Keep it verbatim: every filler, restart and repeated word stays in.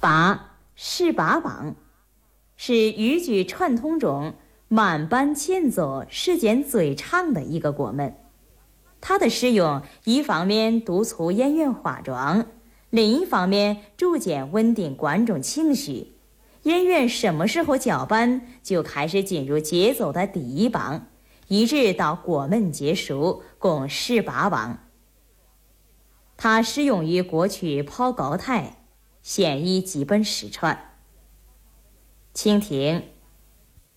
拔是拔榜，是语句串通中满班欠走、事件最长的一个过门。它的使用一方面督促演员化妆，另一方面逐渐稳定观众情绪。演员什么时候交班，就开始进入节奏的第一棒，一直到过门结束，共十八棒。它适用于过去跑高台，现已基本失传。请听